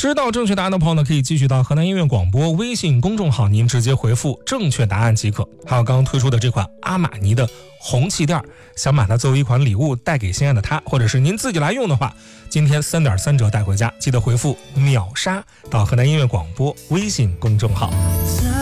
知道正确答案的朋友呢，可以继续到河南音乐广播微信公众号，您直接回复正确答案即可。还有刚刚推出的这款阿玛尼的红气垫，想把它作为一款礼物带给心爱的他，或者是您自己来用的话，今天3.3折带回家，记得回复秒杀到河南音乐广播微信公众号。